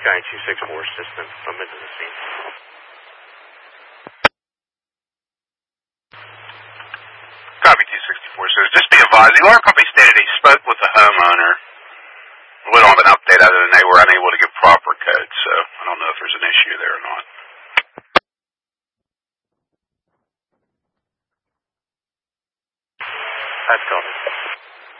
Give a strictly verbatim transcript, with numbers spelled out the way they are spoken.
Sky two six four system, I'm into the scene. Copy two sixty-four, so just be advised, the alarm company stated he spoke with the homeowner. We don't have an update other than they were unable to give proper code, so I don't know if there's an issue there or not. I've called it.